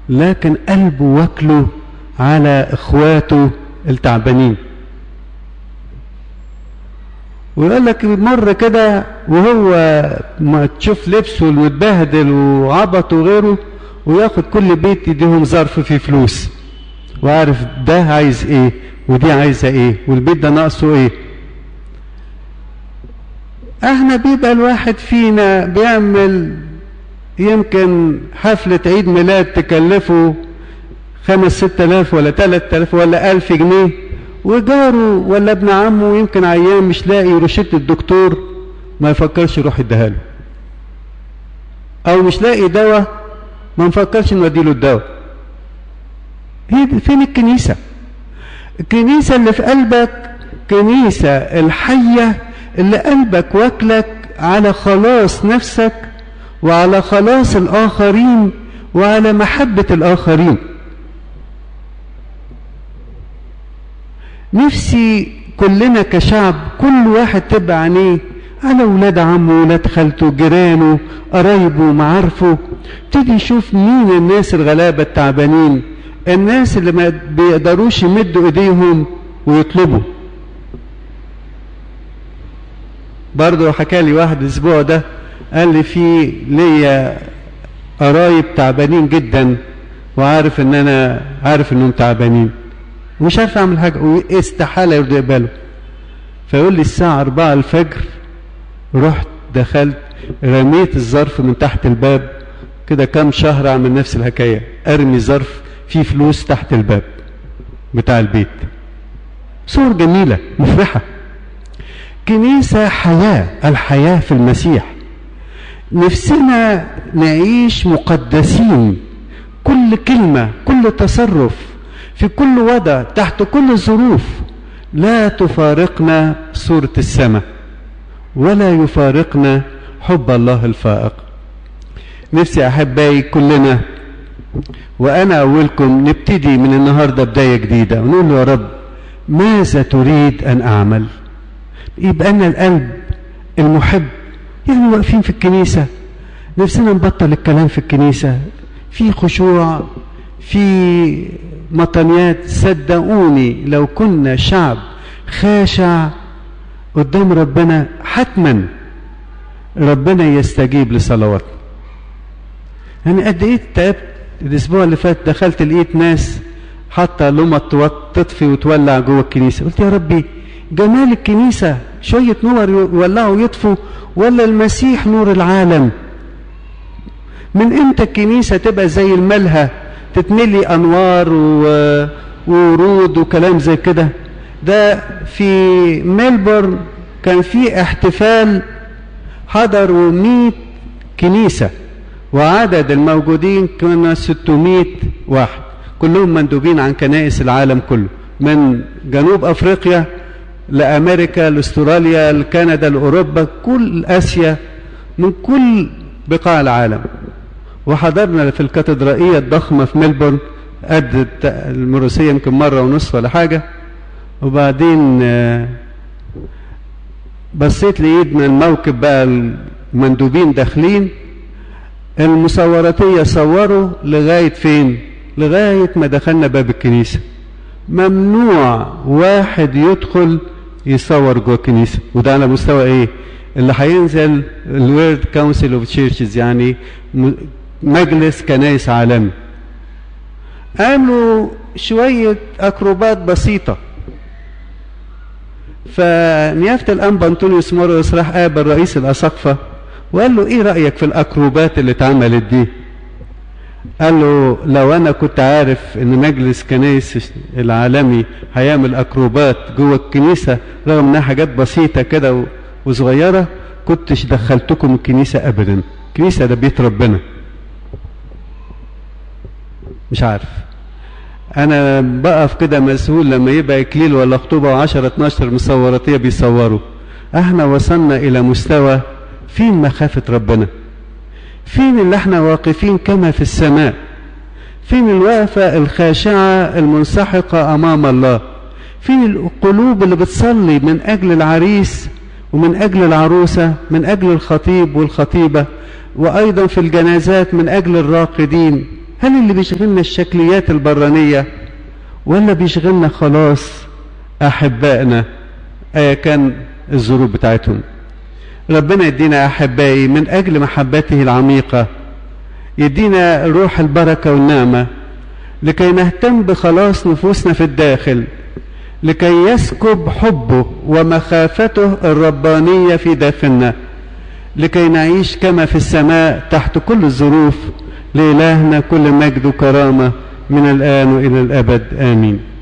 لكن قلبه واكله على اخواته التعبانين. ويقول لك مر كده وهو ما تشوف لبسه المتبهدل وعبط وغيره، وياخد كل بيت يديهم ظرف فيه فلوس، وعارف ده عايز ايه ودي عايزه ايه والبيت ده ناقصه ايه. احنا بيبقى الواحد فينا بيعمل يمكن حفلة عيد ميلاد تكلفه 5-6 آلاف ولا 3 آلاف ولا 1000 جنيه، وجاره ولا ابن عمه يمكن عيان مش لاقي روشته الدكتور ما يفكرش يروح يديها له، او مش لاقي دواء ما نفكرش نوديله الدواء. هي فين الكنيسة؟ الكنيسة اللي في قلبك، كنيسة الحية اللي قلبك واكلك على خلاص نفسك وعلى خلاص الآخرين وعلى محبة الآخرين. نفسي كلنا كشعب كل واحد تبقى عينيه على ولاد عمه ولاد خالته جيرانه قرايبه معارفه، ابتدي يشوف مين الناس الغلابة التعبانين، الناس اللي ما بيقدروش يمدوا ايديهم ويطلبوا. برضه حكى لي واحد الاسبوع ده قال لي في ليا قرايب تعبانين جدا وعارف ان انا عارف انهم تعبانين ومش عارف اعمل حاجه واستحاله يرضوا يقبلوا. فيقول لي الساعه 4 الفجر رحت دخلت رميت الظرف من تحت الباب كده كام شهر اعمل نفس الحكايه، ارمي ظرف فيه فلوس تحت الباب بتاع البيت. صور جميله مفرحه. كنيسه حياه، الحياه في المسيح. نفسنا نعيش مقدسين، كل كلمه كل تصرف في كل وضع تحت كل الظروف لا تفارقنا صورة السماء ولا يفارقنا حب الله الفائق. نفسي أحبائي كلنا وأنا أولكم نبتدي من النهاردة بداية جديدة ونقول له يا رب ماذا تريد أن أعمل؟ يبقى أنا القلب المحب، يعني واقفين في الكنيسة نفسنا نبطل الكلام في الكنيسة، في خشوع في مطنيات. صدقوني لو كنا شعب خاشع قدام ربنا حتما ربنا يستجيب لصلواتنا. يعني قد ايه تعبت الاسبوع اللي فات، دخلت لقيت ناس حتى لما تطفي وتولع جوه الكنيسه، قلت يا ربي جمال الكنيسه شويه نور يولعوا ويطفوا ولا المسيح نور العالم؟ من امتى الكنيسه تبقى زي الملهى تتملي انوار وورود وكلام زي كده؟ ده في ميلبورن كان في احتفال حضروا 100 كنيسة وعدد الموجودين كنا 600 واحد، كلهم مندوبين عن كنائس العالم كله، من جنوب افريقيا لامريكا لاستراليا لكندا لاوروبا كل اسيا من كل بقاع العالم. وحضرنا في الكاتدرائية الضخمة في ميلبورن قد المروسية يمكن مرة ونصف ولا حاجة. وبعدين بصيت لقيت من الموكب بقى المندوبين داخلين، المصوراتية صوروا لغاية فين؟ لغاية ما دخلنا باب الكنيسة. ممنوع واحد يدخل يصور جوه الكنيسة. وده على مستوى ايه؟ اللي هينزل الورد كونسل اوف تشيرشز، يعني مجلس كنائس عالمي. عملوا شوية أكروبات بسيطة، فنيافة الأنبا أنطونيوس موريوس راح قابل رئيس الأساقفة وقال له إيه رأيك في الأكروبات اللي اتعملت دي؟ قال له لو أنا كنت عارف إن مجلس كنائس العالمي هيعمل أكروبات جوه الكنيسة رغم إنها حاجات بسيطة كده وصغيرة كنتش دخلتكم الكنيسة أبدا. الكنيسة ده بيت ربنا. مش عارف، انا بقف كده مسؤول لما يبقى اكليل ولا خطوبه و10-12 مصوراتيه بيصوروا. احنا وصلنا الى مستوى فين مخافه ربنا؟ فين اللي احنا واقفين كما في السماء؟ فين الوقفه الخاشعه المنسحقه امام الله؟ فين القلوب اللي بتصلي من اجل العريس ومن اجل العروسه، من اجل الخطيب والخطيبه، وايضا في الجنازات من اجل الراقدين؟ هل اللي بيشغلنا الشكليات البرانية ولا بيشغلنا خلاص أحبائنا أيا كان الظروف بتاعتهم؟ ربنا يدينا أحبائي من أجل محبته العميقة يدينا روح البركة والنعمة لكي نهتم بخلاص نفوسنا في الداخل، لكي يسكب حبه ومخافته الربانية في داخلنا، لكي نعيش كما في السماء تحت كل الظروف. لإلهنا كل مجد وكرامة من الآن وإلى الأبد، آمين.